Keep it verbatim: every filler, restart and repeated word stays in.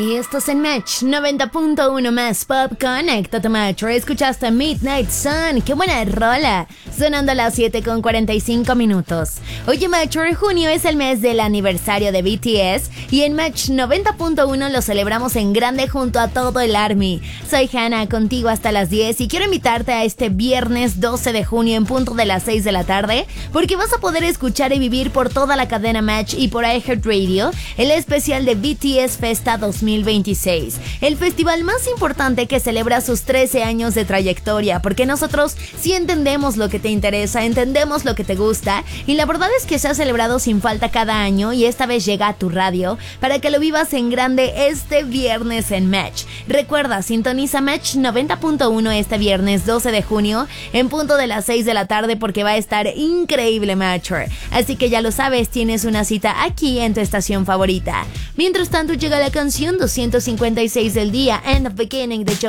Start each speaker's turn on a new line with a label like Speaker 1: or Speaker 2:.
Speaker 1: Y esto es en Match noventa punto uno más Pop. Conéctate, Metro. Escuchaste Midnight Sun. ¡Qué buena rola! Sonando a las siete con cuarenta y cinco minutos. Oye, Metro, junio es el mes del aniversario de B T S y en Match noventa punto uno lo celebramos en grande junto a todo el ARMY. Soy Hannah, contigo hasta las diez y quiero invitarte a este viernes doce de junio en punto de las seis de la tarde porque vas a poder escuchar y vivir por toda la cadena Match y por iHeartRadio el especial de B T S Festa dos mil veintiséis, el festival más importante que celebra sus trece años de trayectoria, porque nosotros sí entendemos lo que te interesa, entendemos lo que te gusta y la verdad es que se ha celebrado sin falta cada año y esta vez llega a tu radio para que lo vivas en grande este viernes en Match. Recuerda, sintoniza Match noventa punto uno este viernes doce de junio en punto de las seis de la tarde porque va a estar increíble, Matcher. Así que ya lo sabes, tienes una cita aquí en tu estación favorita. Mientras tanto llega la canción doscientos cincuenta y seis del día, And the Beginning de Joe